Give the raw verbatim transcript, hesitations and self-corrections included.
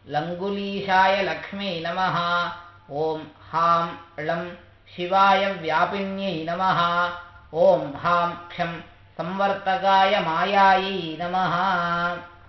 ಲಂಗುಲೀಶಾಯ ಲಕ್ಷ್ಮೀ ನಮಃ. ಓಂ ಹಾಂ ಳಂ ಶಿವಾಯ ವ್ಯಾಪಿನ್ಯೈ ನಮಃ. ಓಂ ಹಾಂ ಕ್ಷಂ ಸಂವರ್ತಕಾಯ ಮಾಯಾಯೈ ನಮಃ.